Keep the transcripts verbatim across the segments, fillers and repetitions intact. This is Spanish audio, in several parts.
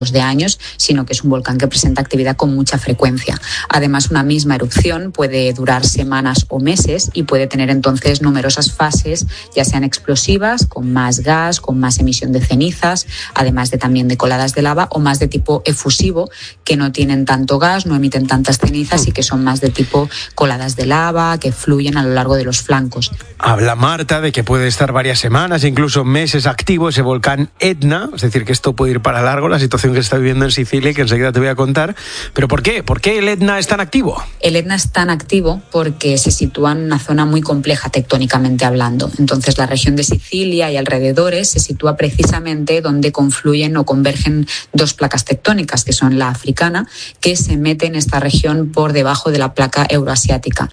de años, sino que es un volcán que presenta actividad con mucha frecuencia. Además, una misma erupción puede durar semanas o meses y puede tener entonces numerosas fases, ya sean explosivas, con más gas, con más emisión de cenizas, además de también de coladas de lava, o más de tipo efusivo, que no tienen tanto gas, no emiten tantas cenizas y que son más de tipo coladas de lava, que fluyen a lo largo de los flancos. Habla Marta de que puede estar varias semanas, incluso meses activo ese volcán Etna, es decir, que esto puede ir para largo, la situación que se está viviendo en Sicilia y que enseguida te voy a contar. ¿Pero por qué? ¿Por qué el Etna es tan activo? El Etna es tan activo porque se sitúa en una zona muy compleja tectónicamente hablando. Entonces, la región de Sicilia y alrededores se sitúa precisamente donde confluyen o convergen dos placas tectónicas, que son la africana, que se mete en esta región por debajo de la placa euroasiática.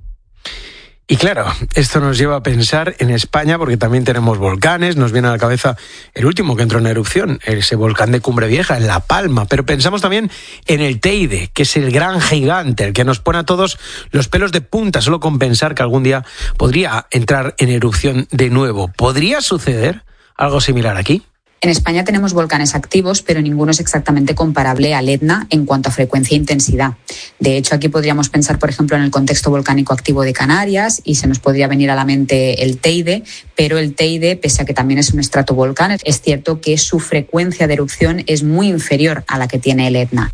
Y claro, esto nos lleva a pensar en España, porque también tenemos volcanes. Nos viene a la cabeza el último que entró en erupción, ese volcán de Cumbre Vieja, en La Palma. Pero pensamos también en el Teide, que es el gran gigante, el que nos pone a todos los pelos de punta, solo con pensar que algún día podría entrar en erupción de nuevo. ¿Podría suceder algo similar aquí? En España tenemos volcanes activos, pero ninguno es exactamente comparable al Etna en cuanto a frecuencia e intensidad. De hecho, aquí podríamos pensar, por ejemplo, en el contexto volcánico activo de Canarias, y se nos podría venir a la mente el Teide, pero el Teide, pese a que también es un estratovolcán, es cierto que su frecuencia de erupción es muy inferior a la que tiene el Etna.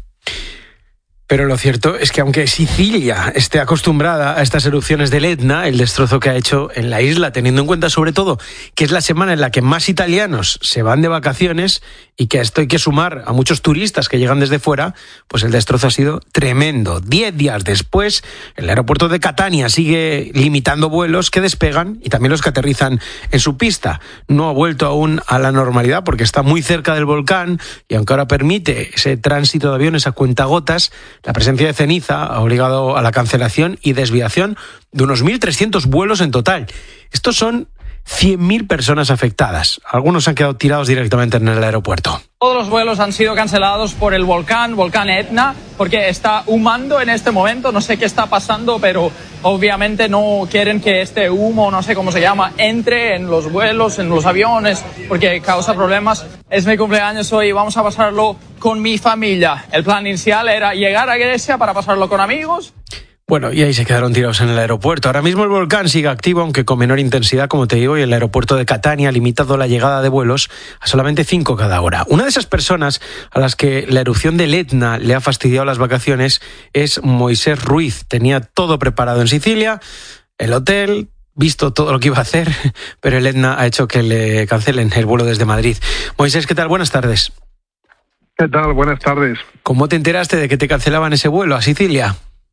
Pero lo cierto es que aunque Sicilia esté acostumbrada a estas erupciones del Etna, el destrozo que ha hecho en la isla, teniendo en cuenta sobre todo que es la semana en la que más italianos se van de vacaciones y que a esto hay que sumar a muchos turistas que llegan desde fuera, pues el destrozo ha sido tremendo. Diez días después, el aeropuerto de Catania sigue limitando vuelos que despegan y también los que aterrizan en su pista. No ha vuelto aún a la normalidad porque está muy cerca del volcán y aunque ahora permite ese tránsito de aviones a cuentagotas, la presencia de ceniza ha obligado a la cancelación y desviación de unos mil trescientos vuelos en total. Estos son cien mil personas afectadas. Algunos han quedado tirados directamente en el aeropuerto. Todos los vuelos han sido cancelados por el volcán, volcán Etna, porque está humando en este momento. No sé qué está pasando, pero obviamente no quieren que este humo, no sé cómo se llama, entre en los vuelos, en los aviones, porque causa problemas. Es mi cumpleaños hoy y vamos a pasarlo con mi familia. El plan inicial era llegar a Grecia para pasarlo con amigos. Bueno, y ahí se quedaron tirados en el aeropuerto. Ahora mismo el volcán sigue activo, aunque con menor intensidad, como te digo, y el aeropuerto de Catania ha limitado la llegada de vuelos a solamente cinco cada hora. Una de esas personas a las que la erupción del Etna le ha fastidiado las vacaciones es Moisés Ruiz. Tenía todo preparado en Sicilia, el hotel, visto todo lo que iba a hacer, pero el Etna ha hecho que le cancelen el vuelo desde Madrid. Moisés, ¿qué tal? Buenas tardes. ¿Qué tal? Buenas tardes. ¿Cómo te enteraste de que te cancelaban ese vuelo a Sicilia?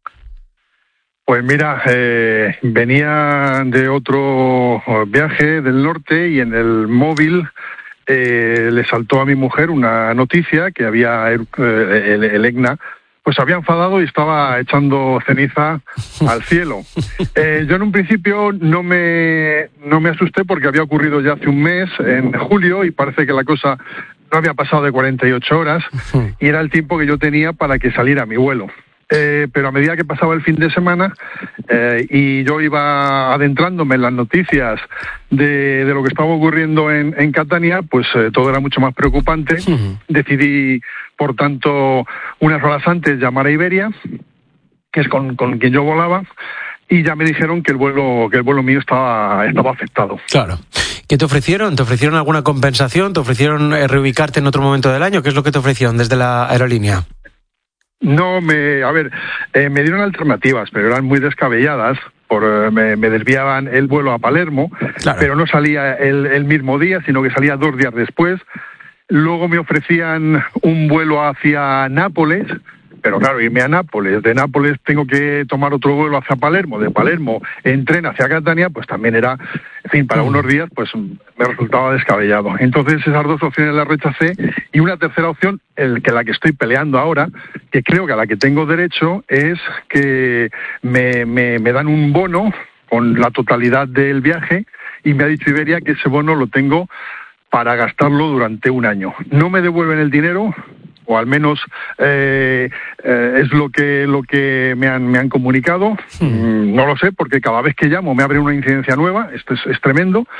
Pues mira, eh, venía de otro viaje del norte y en el móvil eh, le saltó a mi mujer una noticia que había eh, el, el Etna pues había enfadado y estaba echando ceniza al cielo. Eh, yo en un principio no me no me asusté porque había ocurrido ya hace un mes, en julio, y parece que la cosa no había pasado de cuarenta y ocho horas y era el tiempo que yo tenía para que saliera mi vuelo. Eh, pero a medida que pasaba el fin de semana eh, y yo iba adentrándome en las noticias de, de lo que estaba ocurriendo en, en Catania, pues eh, todo era mucho más preocupante. Uh-huh. Decidí, por tanto, unas horas antes llamar a Iberia, que es con, con quien yo volaba, y ya me dijeron que el vuelo que el vuelo mío estaba, estaba afectado. Claro. ¿Qué te ofrecieron? ¿Te ofrecieron alguna compensación? ¿Te ofrecieron eh, reubicarte en otro momento del año? ¿Qué es lo que te ofrecieron desde la aerolínea? No, me, a ver, eh, me dieron alternativas, pero eran muy descabelladas. Por, eh, me, me desviaban el vuelo a Palermo, claro, pero no salía el, el mismo día, sino que salía dos días después. Luego me ofrecían un vuelo hacia Nápoles, pero claro, irme a Nápoles, de Nápoles tengo que tomar otro vuelo hacia Palermo, de Palermo en tren hacia Catania, pues también era, en fin, para unos días, pues me resultaba descabellado. Entonces esas dos opciones las rechacé, y una tercera opción, el que la que estoy peleando ahora, que creo que a la que tengo derecho, es que me, me, me dan un bono con la totalidad del viaje, y me ha dicho Iberia que ese bono lo tengo para gastarlo durante un año. No me devuelven el dinero, o al menos eh, eh, es lo que lo que me han me han comunicado. Mm. No lo sé, porque cada vez que llamo me abre una incidencia nueva. Esto es, es tremendo.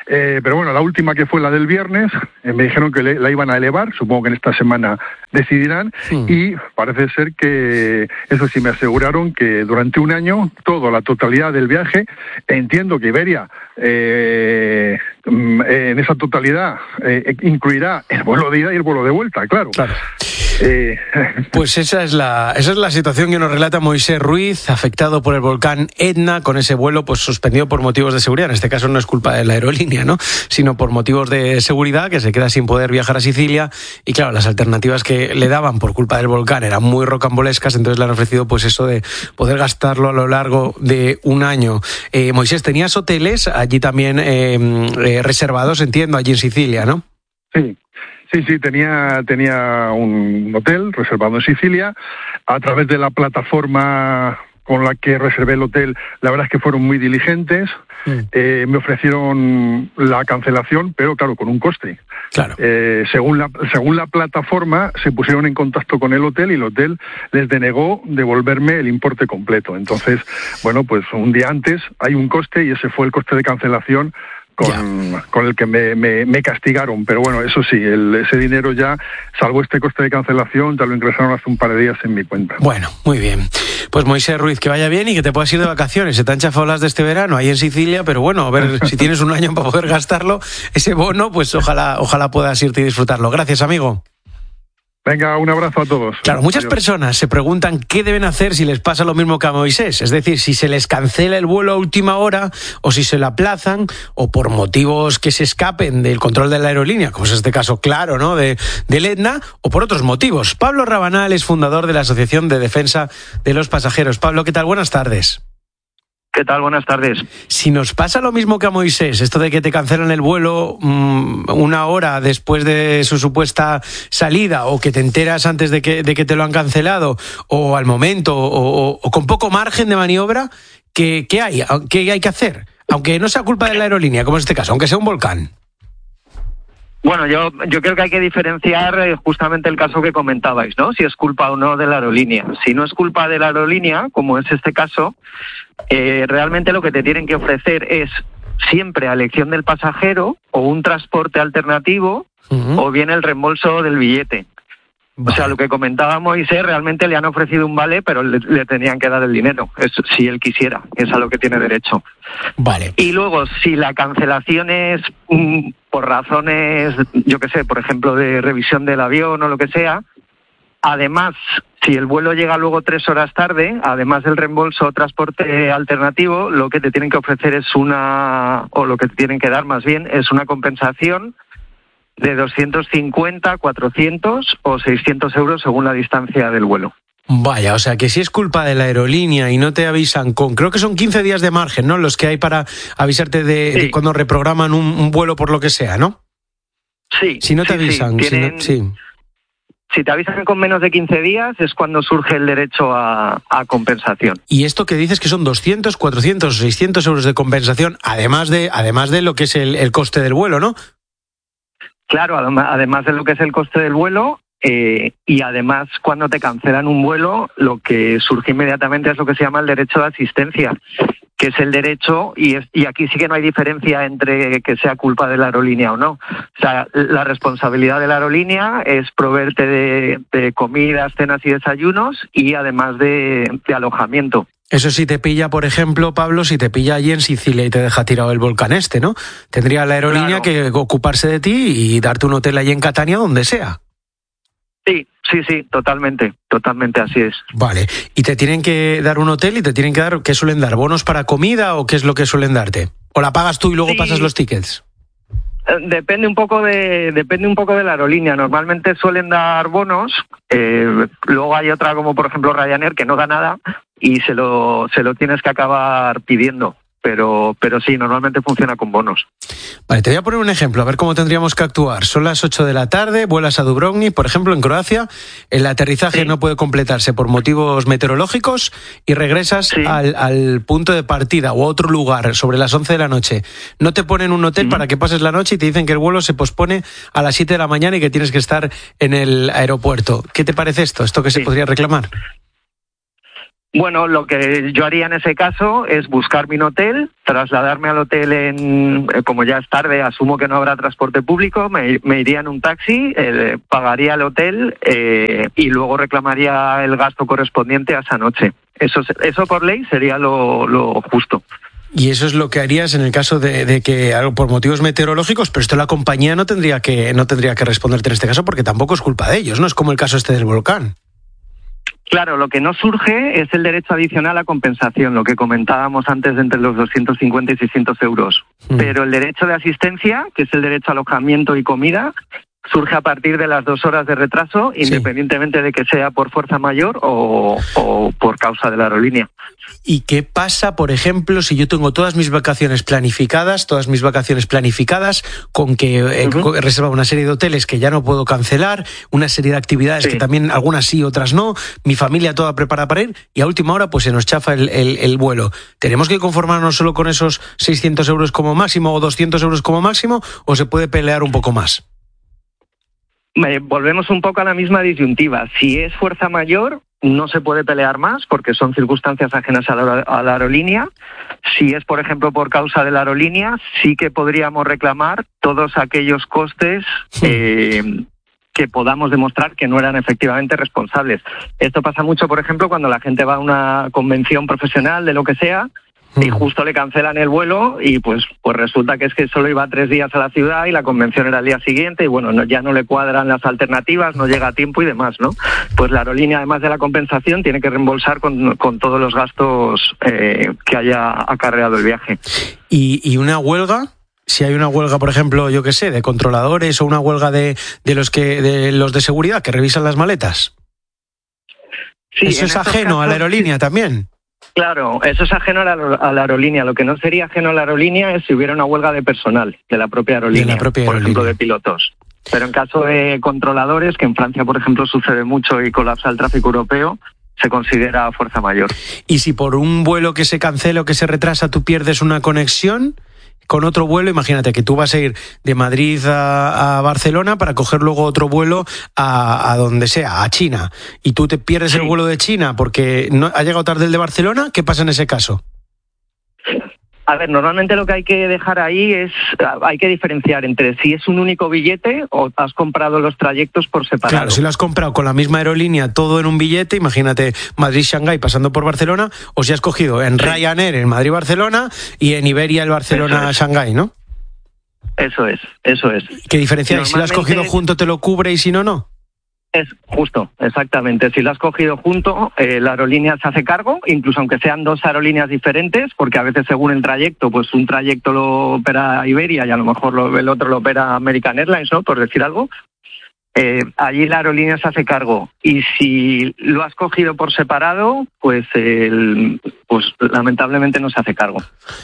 Eh, pero bueno, la última, que fue la del viernes, eh, me dijeron que le, la iban a elevar, supongo que en esta semana decidirán, sí. Y parece ser que, eso sí, me aseguraron que durante un año, toda la totalidad del viaje, entiendo que Iberia, eh, en esa totalidad, eh, incluirá el vuelo de ida y el vuelo de vuelta, claro. Claro. Eh, pues esa es la esa es la situación que nos relata Moisés Ruiz, afectado por el volcán Etna, con ese vuelo pues suspendido por motivos de seguridad. En este caso no es culpa de la aerolínea, ¿no?, sino por motivos de seguridad, que se queda sin poder viajar a Sicilia. Y claro, las alternativas que le daban por culpa del volcán eran muy rocambolescas, entonces le han ofrecido pues eso de poder gastarlo a lo largo de un año. Eh, Moisés, tenías hoteles allí también eh, eh, reservados, entiendo, allí en Sicilia, ¿no? Sí. Sí, sí, tenía tenía un hotel reservado en Sicilia. A través de la plataforma con la que reservé el hotel, la verdad es que fueron muy diligentes. Mm. Eh, me ofrecieron la cancelación, pero claro, con un coste. Claro. Eh, según la según la plataforma, se pusieron en contacto con el hotel y el hotel les denegó devolverme el importe completo. Entonces, bueno, pues un día antes hay un coste y ese fue el coste de cancelación Con, con el que me, me, me castigaron, pero bueno, eso sí, el, ese dinero ya, salvo este coste de cancelación, ya lo ingresaron hace un par de días en mi cuenta. Bueno, muy bien. Pues Moisés Ruiz, que vaya bien y que te puedas ir de vacaciones. Se te han chafado las de este verano ahí en Sicilia, pero bueno, a ver si tienes un año para poder gastarlo, ese bono, pues ojalá, ojalá puedas irte y disfrutarlo. Gracias, amigo. Venga, un abrazo a todos. Claro, muchas Adiós. personas se preguntan qué deben hacer si les pasa lo mismo que a Moisés, es decir, si se les cancela el vuelo a última hora o si se lo aplazan o por motivos que se escapen del control de la aerolínea, como es este caso claro, ¿no?, de, del Etna, o por otros motivos. Pablo Rabanal es fundador de la Asociación de Defensa de los Pasajeros. Pablo, ¿qué tal? Buenas tardes. ¿Qué tal? Buenas tardes. Si nos pasa lo mismo que a Moisés, esto de que te cancelan el vuelo mmm, una hora después de su supuesta salida, o que te enteras antes de que, de que te lo han cancelado, o al momento, o, o, o con poco margen de maniobra, ¿qué, qué hay? ¿Qué hay que hacer? Aunque no sea culpa de la aerolínea, como en este caso, aunque sea un volcán. Bueno, yo yo creo que hay que diferenciar eh, justamente el caso que comentabais, ¿no? Si es culpa o no de la aerolínea. Si no es culpa de la aerolínea, como es este caso, eh, realmente lo que te tienen que ofrecer es siempre a elección del pasajero o un transporte alternativo, uh-huh, o bien el reembolso del billete. Vale. O sea, lo que comentaba Moisés, realmente le han ofrecido un vale, pero le, le tenían que dar el dinero, es, si él quisiera, es a lo que tiene derecho. Vale. Y luego, si la cancelación es um, por razones, yo qué sé, por ejemplo, de revisión del avión o lo que sea, además, si el vuelo llega luego tres horas tarde, además del reembolso o transporte alternativo, lo que te tienen que ofrecer es una, o lo que te tienen que dar más bien, es una compensación de doscientos cincuenta, cuatrocientos o seiscientos euros según la distancia del vuelo. Vaya, o sea que si es culpa de la aerolínea y no te avisan con, creo que son quince días de margen, ¿no?, los que hay para avisarte de, sí. de cuando reprograman un, un vuelo por lo que sea, ¿no? Sí. Si no te sí, avisan, sí. Tienen, si, no, sí. si te avisan con menos de quince días es cuando surge el derecho a, a compensación. Y esto que dices que son doscientos, cuatrocientos, seiscientos euros de compensación, además de además de lo que es el, el coste del vuelo, ¿no? Claro, además de lo que es el coste del vuelo, eh, y además cuando te cancelan un vuelo, lo que surge inmediatamente es lo que se llama el derecho de asistencia, que es el derecho, y, es, y aquí sí que no hay diferencia entre que sea culpa de la aerolínea o no. O sea, la responsabilidad de la aerolínea es proveerte de, de comidas, cenas y desayunos, y además de, de alojamiento. Eso si te pilla, por ejemplo, Pablo, si te pilla allí en Sicilia y te deja tirado el volcán este, ¿no? Tendría la aerolínea, claro, que ocuparse de ti y darte un hotel allí en Catania, donde sea. Sí, sí, sí, totalmente, totalmente así es. Vale, y te tienen que dar un hotel y te tienen que dar, ¿qué suelen dar? ¿Bonos para comida o qué es lo que suelen darte? ¿O la pagas tú y luego sí. pasas los tickets? Depende un poco de depende un poco de la aerolínea. Normalmente suelen dar bonos. Eh, luego hay otra como por ejemplo Ryanair que no da nada y se lo se lo tienes que acabar pidiendo. Pero, pero sí, normalmente funciona con bonos. Vale, te voy a poner un ejemplo, a ver cómo tendríamos que actuar. Son las ocho de la tarde, vuelas a Dubrovnik, por ejemplo, en Croacia. El aterrizaje sí. no puede completarse por motivos meteorológicos y regresas sí. al, al punto de partida o a otro lugar sobre las once de la noche. No te ponen un hotel sí. para que pases la noche y te dicen que el vuelo se pospone a las siete de la mañana y que tienes que estar en el aeropuerto. ¿Qué te parece esto? ¿Esto que sí. se podría reclamar? Bueno, lo que yo haría en ese caso es buscarme un hotel, trasladarme al hotel en, como ya es tarde, asumo que no habrá transporte público, me, me iría en un taxi, eh, pagaría el hotel eh, y luego reclamaría el gasto correspondiente a esa noche. Eso, eso por ley sería lo, lo justo. Y eso es lo que harías en el caso de, de que algo por motivos meteorológicos, pero esto la compañía no tendría que no tendría que responderte en este caso porque tampoco es culpa de ellos, ¿no? Es como el caso este del volcán. Claro, lo que no surge es el derecho adicional a compensación, lo que comentábamos antes de entre los doscientos cincuenta y seiscientos euros. Mm. Pero el derecho de asistencia, que es el derecho a alojamiento y comida, surge a partir de las dos horas de retraso, sí, independientemente de que sea por fuerza mayor o, o por causa de la aerolínea. ¿Y qué pasa, por ejemplo, si yo tengo todas mis vacaciones planificadas, todas mis vacaciones planificadas, con que eh, uh-huh. he reservado una serie de hoteles que ya no puedo cancelar, una serie de actividades sí. que también algunas sí, otras no, mi familia toda preparada para ir, y a última hora pues se nos chafa el, el, el vuelo? ¿Tenemos que conformarnos solo con esos seiscientos euros como máximo o doscientos euros como máximo, o se puede pelear un poco más? Volvemos un poco a la misma disyuntiva. Si es fuerza mayor, no se puede pelear más porque son circunstancias ajenas a la, a la aerolínea. Si es, por ejemplo, por causa de la aerolínea, sí que podríamos reclamar todos aquellos costes eh, que podamos demostrar que no eran efectivamente responsables. Esto pasa mucho, por ejemplo, cuando la gente va a una convención profesional de lo que sea y justo le cancelan el vuelo y pues pues resulta que es que solo iba tres días a la ciudad y la convención era el día siguiente y bueno, no, ya no le cuadran las alternativas, no llega a tiempo y demás, ¿no? Pues la aerolínea, además de la compensación, tiene que reembolsar con, con todos los gastos eh, que haya acarreado el viaje. ¿Y, y una huelga? Si hay una huelga, por ejemplo, yo qué sé, de controladores o una huelga de, de los que de los de seguridad que revisan las maletas. Sí, ¿eso es ajeno casos, a la aerolínea sí. también? Claro, eso es ajeno a la, a la aerolínea. Lo que no sería ajeno a la aerolínea es si hubiera una huelga de personal de la propia aerolínea, la propia por aerolínea. ejemplo, de pilotos. Pero en caso de controladores, que en Francia, por ejemplo, sucede mucho y colapsa el tráfico europeo, se considera fuerza mayor. ¿Y si por un vuelo que se cancela o que se retrasa tú pierdes una conexión con otro vuelo? Imagínate que tú vas a ir de Madrid a, a Barcelona para coger luego otro vuelo a, a donde sea, a China, y tú te pierdes sí. el vuelo de China porque no ha llegado tarde el de Barcelona. ¿Qué pasa en ese caso? A ver, normalmente lo que hay que dejar ahí es, hay que diferenciar entre si es un único billete o has comprado los trayectos por separado. Claro, si lo has comprado con la misma aerolínea, todo en un billete, imagínate Madrid-Shanghái pasando por Barcelona, o si has cogido en sí. Ryanair en Madrid-Barcelona y en Iberia el Barcelona-Shanghái, ¿no? Eso es, eso es. ¿Qué diferencia hay? Si lo has cogido junto te lo cubre y si no, no. Es justo, exactamente. Si lo has cogido junto, eh, la aerolínea se hace cargo, incluso aunque sean dos aerolíneas diferentes, porque a veces según el trayecto, pues un trayecto lo opera Iberia y a lo mejor lo, el otro lo opera American Airlines, ¿no? Por decir algo. Eh, allí la aerolínea se hace cargo. Y si lo has cogido por separado, pues, el, pues lamentablemente no se hace cargo.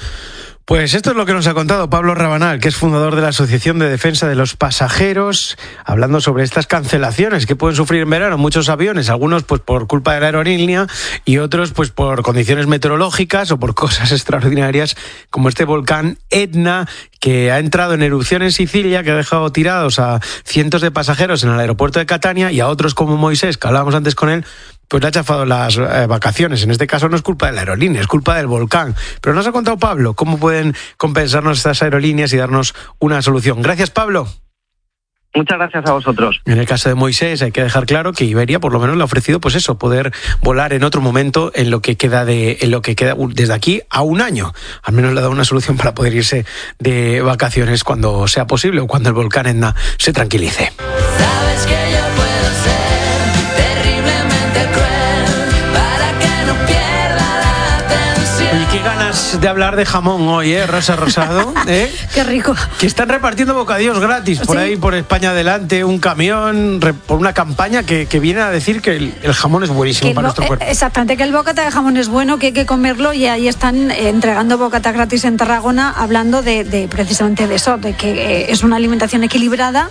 Pues esto es lo que nos ha contado Pablo Rabanal, que es fundador de la Asociación de Defensa de los Pasajeros, hablando sobre estas cancelaciones que pueden sufrir en verano muchos aviones, algunos pues por culpa de la aerolínea y otros pues por condiciones meteorológicas o por cosas extraordinarias como este volcán Etna, que ha entrado en erupción en Sicilia, que ha dejado tirados a cientos de pasajeros en el aeropuerto de Catania y a otros como Moisés, que hablábamos antes con él, pues le ha chafado las eh, vacaciones. En este caso no es culpa de la aerolínea, es culpa del volcán. Pero nos ha contado Pablo cómo pueden compensarnos estas aerolíneas y darnos una solución. Gracias, Pablo. Muchas gracias a vosotros. En el caso de Moisés hay que dejar claro que Iberia por lo menos le ha ofrecido pues eso, poder volar en otro momento en lo que queda de en lo que queda desde aquí a un año. Al menos le ha dado una solución para poder irse de vacaciones cuando sea posible o cuando el volcán Etna se tranquilice. Sabes que yo puedo ser terriblemente cruel para que no pierda la atención. Oye, qué ganas de hablar de jamón hoy, ¿eh? Rosa Rosado, ¿eh? Qué rico. Que están repartiendo bocadillos gratis por ¿Sí? ahí, por España Adelante, un camión, re, por una campaña que, que viene a decir que el, el jamón es buenísimo Que para bo- nuestro cuerpo. Exactamente, que el bocata de jamón es bueno, que hay que comerlo, y ahí están eh, entregando bocata gratis en Tarragona, hablando de, de precisamente de eso, de que eh, es una alimentación equilibrada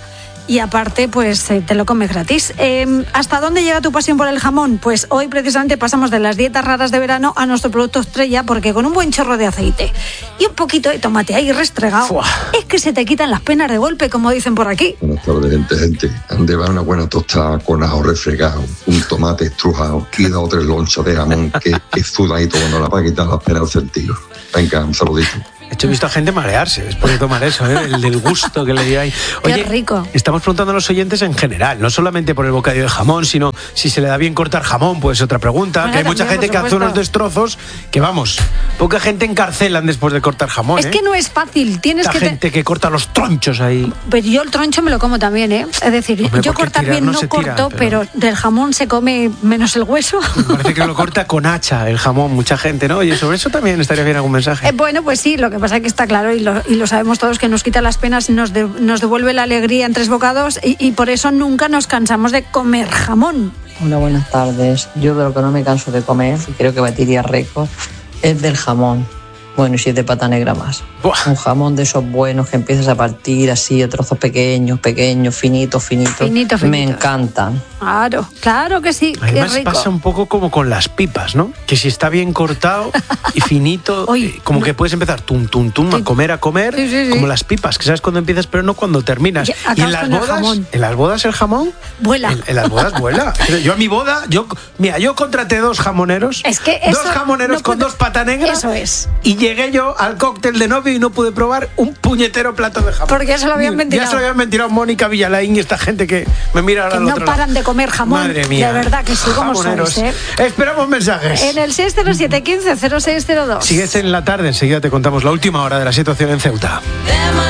y aparte pues eh, te lo comes gratis. Eh, ¿Hasta dónde llega tu pasión por el jamón? Pues hoy precisamente pasamos de las dietas raras de verano a nuestro producto estrella, porque con un buen chorro de aceite y un poquito de tomate ahí restregado, ¡fua!, es que se te quitan las penas de golpe, como dicen por aquí. Buenas tardes, gente, gente. Ande va una buena tostada con ajo refregado, un tomate estrujado y dos o tres lonchas de jamón que es sudadito cuando la para quitar las penas del sentido. Venga, un saludito. De hecho, he visto a gente marearse después de tomar eso, ¿eh? El del gusto que le dio ahí. Oye, qué rico. Estamos preguntando a los oyentes en general, no solamente por el bocadillo de jamón, sino si se le da bien cortar jamón, pues otra pregunta. Bueno, que hay mucha también, gente que hace unos destrozos que, vamos, poca gente encarcelan después de cortar jamón. Es ¿eh? que no es fácil, tienes Esta que... gente te... que corta los tronchos ahí. Pues yo el troncho me lo como también, ¿eh? Es decir, Hombre, yo porque cortar tirar bien no no se tira, corto, pero- pero... del jamón se come menos el hueso. Me parece que lo corta con hacha el jamón, mucha gente, ¿no? Oye, sobre eso también estaría bien algún mensaje. Eh, bueno, pues sí, lo que pasa es que está claro y lo, y lo sabemos todos, que nos quita las penas, nos, de- nos devuelve la alegría en tres bocados y, y por eso nunca nos cansamos de comer jamón. Hola, buenas tardes. Yo de lo que no me canso de comer, y creo que batiría récord, es del jamón. Bueno, y si es de pata negra más. Buah. Un jamón de esos buenos que empiezas a partir así a trozos pequeños, pequeños, finitos, finitos. Finito, Me finito. encantan. Claro, claro que sí, Además qué rico. pasa un poco como con las pipas, ¿no? Que si está bien cortado y finito, Uy, eh, como no. que puedes empezar tum, tum, tum, a Sí. comer, a comer, Sí, sí, sí. como las pipas, que sabes cuándo empiezas, pero no cuando terminas. Y Y, acabas en las con el bodas, jamón. en las bodas el jamón, Vuela. En, en las bodas vuela. Yo a mi boda, yo, mira, yo contraté dos jamoneros, Es que dos eso jamoneros no con puede- dos pata negras, Eso es. y llegué yo al cóctel de novio y no pude probar un puñetero plato de jamón. Porque ya se lo habían Ni- ventilado. Ya se lo habían ventilado Mónica Villalain y esta gente que me mira ahora Que al no otro paran lado. de comer jamón. Madre mía. De verdad que sí, como Jamoneros. sois, ¿eh? Esperamos mensajes. En el seis cero siete uno cinco cero seis cero dos. Sigues en la tarde, enseguida te contamos la última hora de la situación en Ceuta. Them